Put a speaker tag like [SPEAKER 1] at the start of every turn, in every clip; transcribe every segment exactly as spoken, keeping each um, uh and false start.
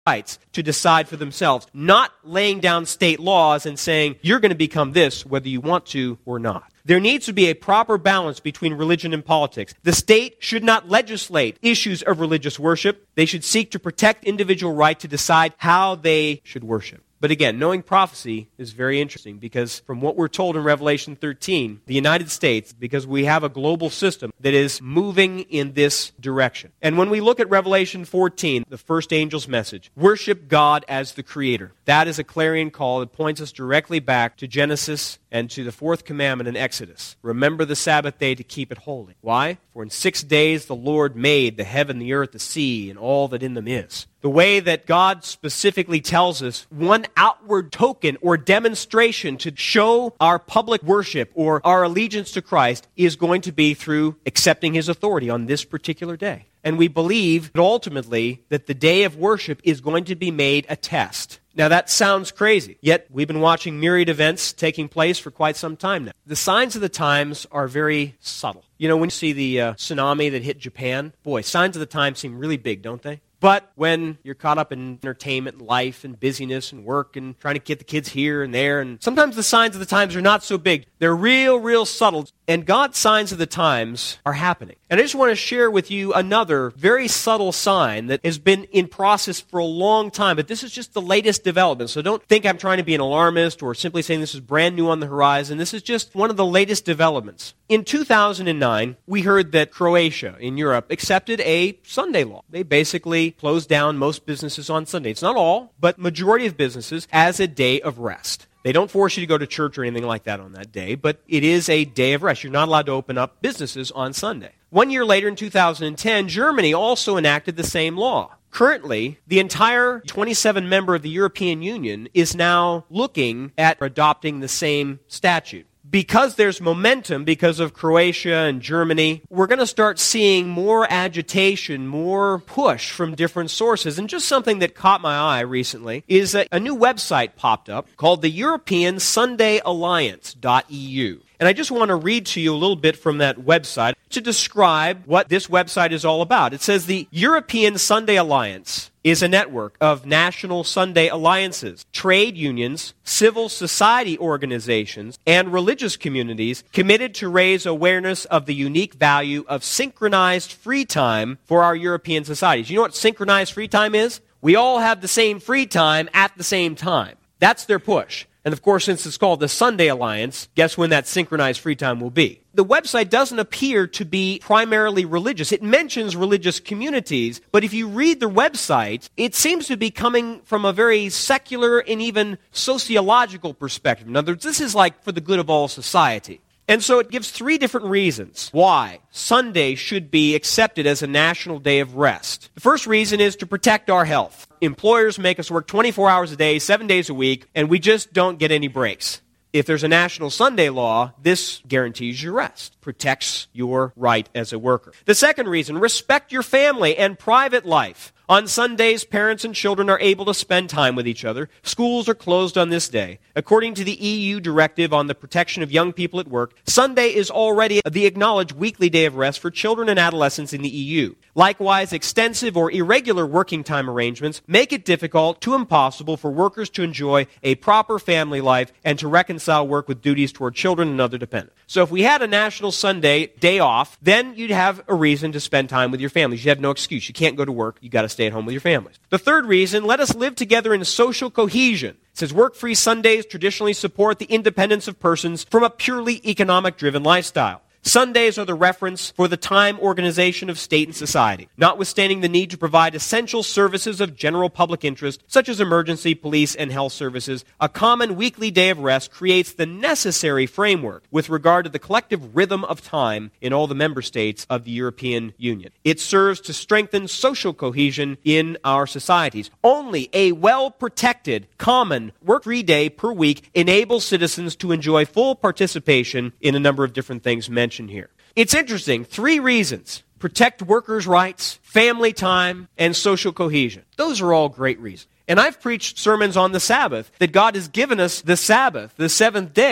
[SPEAKER 1] rights to decide for themselves, not laying down state laws and saying, you're going to become this whether you want to or not. There needs to be a proper balance between religion and politics. The state should not legislate issues of religious worship. They should seek to protect individual right to decide how they should worship. But again, knowing prophecy is very interesting because from what we're told in Revelation thirteen, the United States, because we have a global system that is moving in this direction. And when we look at Revelation fourteen, the first angel's message, worship God as the Creator. That is a clarion call that points us directly back to Genesis and to the fourth commandment in Exodus. Remember the Sabbath day to keep it holy. Why? For in six days the Lord made the heaven, the earth, the sea, and all that in them is. The way that God specifically tells us one outward token or demonstration to show our public worship or our allegiance to Christ is going to be through accepting His authority on this particular day. And we believe that ultimately that the day of worship is going to be made a test. Now that sounds crazy, yet we've been watching myriad events taking place for quite some time now. The signs of the times are very subtle. You know, when you see the uh, tsunami that hit Japan, boy, signs of the times seem really big, don't they? But when you're caught up in entertainment and life and busyness and work and trying to get the kids here and there, and sometimes the signs of the times are not so big. They're real, real subtle. And God's signs of the times are happening. And I just want to share with you another very subtle sign that has been in process for a long time. But this is just the latest development. So don't think I'm trying to be an alarmist or simply saying this is brand new on the horizon. This is just one of the latest developments. In two thousand nine, we heard that Croatia in Europe accepted a Sunday law. They basically closed down most businesses on Sunday. It's not all, but majority of businesses as a day of rest. They don't force you to go to church or anything like that on that day, but it is a day of rest. You're not allowed to open up businesses on Sunday. One year later, in two thousand ten, Germany also enacted the same law. Currently, the entire twenty-seven member of the European Union is now looking at adopting the same statute. Because there's momentum, because of Croatia and Germany, we're going to start seeing more agitation, more push from different sources. And just something that caught my eye recently is that a new website popped up called the European Sunday Alliance dot E U. And I just want to read to you a little bit from that website to describe what this website is all about. It says the European Sunday Alliance is a network of national Sunday alliances, trade unions, civil society organizations, and religious communities committed to raise awareness of the unique value of synchronized free time for our European societies. You know what synchronized free time is? We all have the same free time at the same time. That's their push. And of course, since it's called the Sunday Alliance, guess when that synchronized free time will be? The website doesn't appear to be primarily religious. It mentions religious communities, but if you read the website, it seems to be coming from a very secular and even sociological perspective. In other words, this is like for the good of all society. And so it gives three different reasons why Sunday should be accepted as a national day of rest. The first reason is to protect our health. Employers make us work twenty-four hours a day, seven days a week, and we just don't get any breaks. If there's a national Sunday law, this guarantees your rest, protects your right as a worker. The second reason, respect your family and private life. On Sundays, parents and children are able to spend time with each other. Schools are closed on this day. According to the E U directive on the protection of young people at work, Sunday is already the acknowledged weekly day of rest for children and adolescents in the E U. Likewise, extensive or irregular working time arrangements make it difficult to impossible for workers to enjoy a proper family life and to reconcile work with duties toward children and other dependents. So if we had a national Sunday day off, then you'd have a reason to spend time with your families. You have no excuse. You can't go to work. You got to stay at home with your families. The third reason, let us live together in social cohesion. It says work-free Sundays traditionally support the independence of persons from a purely economic-driven lifestyle. Sundays are the reference for the time organization of state and society, notwithstanding the need to provide essential services of general public interest, such as emergency, police, and health services. A common weekly day of rest creates the necessary framework with regard to the collective rhythm of time in all the member states of the European Union. It serves to strengthen social cohesion in our societies. Only a well-protected, common, work-free day per week enables citizens to enjoy full participation in a number of different things mentioned here. It's interesting. Three reasons. Protect workers' rights, family time, and social cohesion. Those are all great reasons. And I've preached sermons on the Sabbath, that God has given us the Sabbath, the seventh day,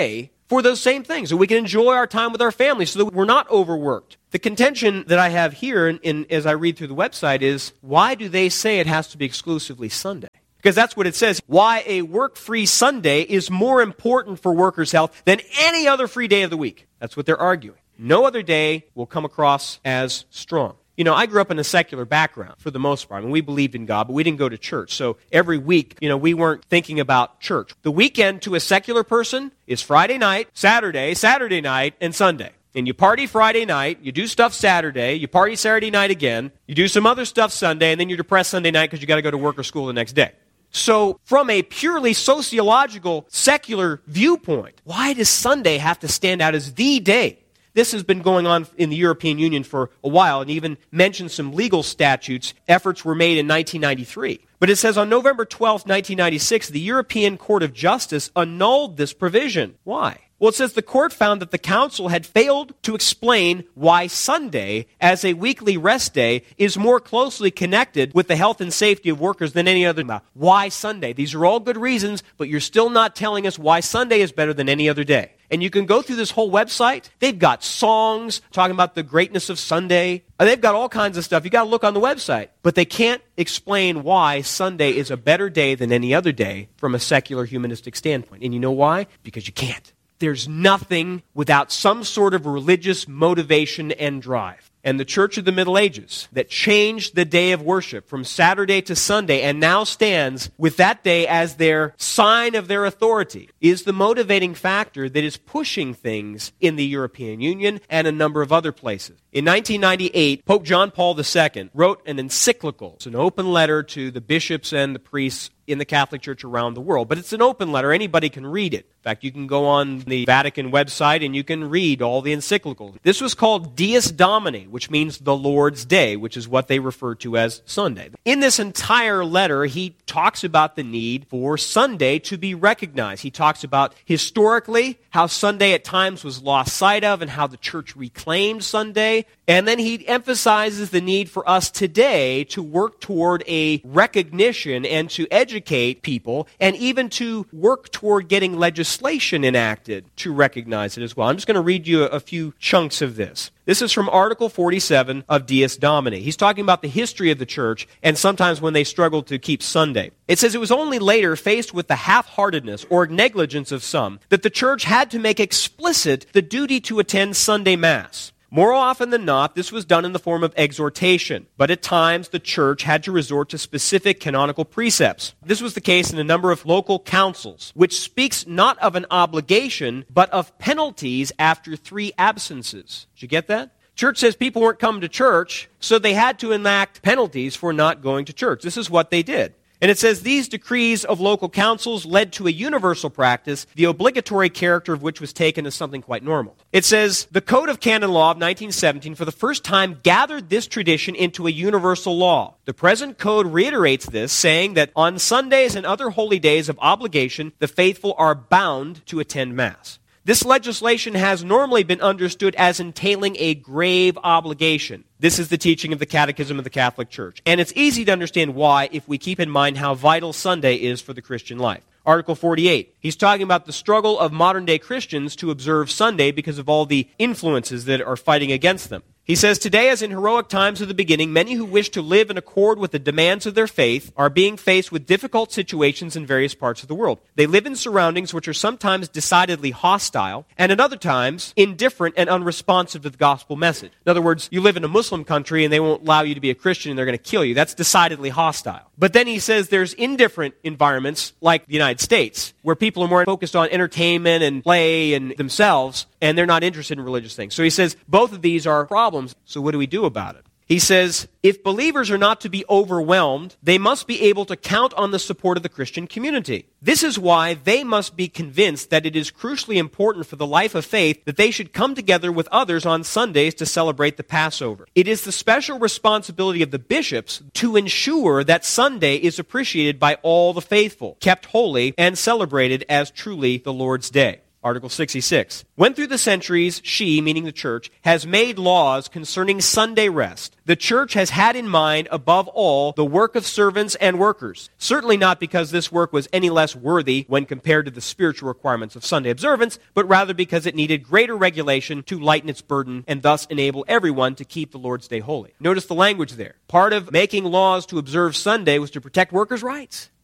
[SPEAKER 1] for those same things, so we can enjoy our time with our family, so that we're not overworked. The contention that I have here, in, in, as I read through the website, is why do they say it has to be exclusively Sunday? Because that's what it says. Why a work-free Sunday is more important for workers' health than any other free day of the week. That's what they're arguing. No other day will come across as strong. You know, I grew up in a secular background for the most part. I mean, we believed in God, but we didn't go to church. So every week, you know, we weren't thinking about church. The weekend to a secular person is Friday night, Saturday, Saturday night, and Sunday. And you party Friday night, you do stuff Saturday, you party Saturday night again, you do some other stuff Sunday, and then you're depressed Sunday night because you got to go to work or school the next day. So from a purely sociological, secular viewpoint, why does Sunday have to stand out as the day? This has been going on in the European Union for a while, and even mentioned some legal statutes. Efforts were made in nineteen ninety-three. But it says on November twelfth, nineteen ninety-six, the European Court of Justice annulled this provision. Why? Well, it says the court found that the council had failed to explain why Sunday, as a weekly rest day, is more closely connected with the health and safety of workers than any other. Why Sunday? These are all good reasons, but you're still not telling us why Sunday is better than any other day. And you can go through this whole website. They've got songs talking about the greatness of Sunday. They've got all kinds of stuff. You've got to look on the website. But they can't explain why Sunday is a better day than any other day from a secular humanistic standpoint. And you know why? Because you can't. There's nothing without some sort of religious motivation and drive. And the Church of the Middle Ages that changed the day of worship from Saturday to Sunday and now stands with that day as their sign of their authority is the motivating factor that is pushing things in the European Union and a number of other places. In nineteen ninety-eight, Pope John Paul the Second wrote an encyclical. It's an open letter to the bishops and the priests in the Catholic Church around the world. But it's an open letter. Anybody can read it. In fact, you can go on the Vatican website and you can read all the encyclicals. This was called Dies Domini, which means the Lord's Day, which is what they refer to as Sunday. In this entire letter, he talks about the need for Sunday to be recognized. He talks about historically how Sunday at times was lost sight of and how the church reclaimed Sunday. And then he emphasizes the need for us today to work toward a recognition and to educate people and even to work toward getting legislation enacted to recognize it as well. I'm just going to read you a, a few chunks of this. This is from Article forty-seven of Dies Domini. He's talking about the history of the church and sometimes when they struggled to keep Sunday. It says, it was only later, faced with the half-heartedness or negligence of some, that the church had to make explicit the duty to attend Sunday Mass. More often than not, this was done in the form of exhortation, but at times the church had to resort to specific canonical precepts. This was the case in a number of local councils, which speaks not of an obligation, but of penalties after three absences. Did you get that? Church says people weren't coming to church, so they had to enact penalties for not going to church. This is what they did. And it says, these decrees of local councils led to a universal practice, the obligatory character of which was taken as something quite normal. It says, the Code of Canon Law of nineteen seventeen for the first time gathered this tradition into a universal law. The present code reiterates this, saying that on Sundays and other holy days of obligation, the faithful are bound to attend Mass. This legislation has normally been understood as entailing a grave obligation. This is the teaching of the Catechism of the Catholic Church. And it's easy to understand why if we keep in mind how vital Sunday is for the Christian life. Article forty-eight, he's talking about the struggle of modern-day Christians to observe Sunday because of all the influences that are fighting against them. He says, today, as in heroic times of the beginning, many who wish to live in accord with the demands of their faith are being faced with difficult situations in various parts of the world. They live in surroundings which are sometimes decidedly hostile, and at other times indifferent and unresponsive to the gospel message. In other words, you live in a Muslim country and they won't allow you to be a Christian and they're going to kill you. That's decidedly hostile. But then he says there's indifferent environments like the United States where people are more focused on entertainment and play and themselves, and they're not interested in religious things. So he says both of these are problems. So what do we do about it? He says, if believers are not to be overwhelmed, they must be able to count on the support of the Christian community. This is why they must be convinced that it is crucially important for the life of faith that they should come together with others on Sundays to celebrate the Passover. It is the special responsibility of the bishops to ensure that Sunday is appreciated by all the faithful, kept holy, and celebrated as truly the Lord's Day. Article sixty-six. When through the centuries she, meaning the church, has made laws concerning Sunday rest, the church has had in mind above all the work of servants and workers, certainly not because this work was any less worthy when compared to the spiritual requirements of Sunday observance, but rather because it needed greater regulation to lighten its burden and thus enable everyone to keep the Lord's Day holy. Notice the language there. Part of making laws to observe Sunday was to protect workers' rights.